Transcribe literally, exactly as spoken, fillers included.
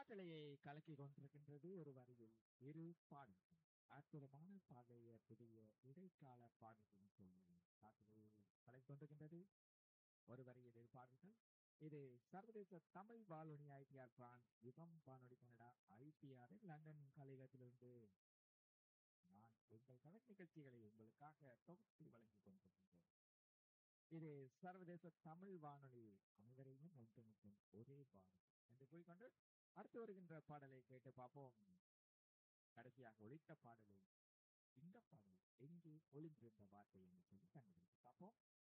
காற்றலையை கலக்கி கொண்டிருக்கின்றது ஒரு வரியில் இரு பாடல்கள். அற்புதமான பாதைய புதிய இடைக்கால பாடல்கள் சொல்லி காற்றலையை கலக்கி கொண்டிருக்கின்றது ஒரு வரியில் இரு பாடல்கள். இது சர்வதேச தமிழ் வானொலி ஐடிஆர் பிரான்ஸ் யுகம் வானொலி கனடா ஐடிஆர் லண்டன் கலையகத்திலிருந்து நான் எங்கள் கலை நிகழ்ச்சிகளை உங்களுக்காக தொகுத்து வழங்கிக் கொண்டிருக்கின்றேன். இது சர்வதேச தமிழ் வானொலி அனைவரையும் ஒன்றிணைக்கும் ஒரே வானொலி என்று கூறிக்கொண்டு அடுத்து வருகின்ற பாடலை கேட்டு பார்ப்போம். கடைசியாக ஒலித்த பாடலில் இந்த பாடல் எங்கே ஒளிந்திருந்த வார்த்தை என்று சொல்லி கண்டுபிடித்து பார்ப்போம்.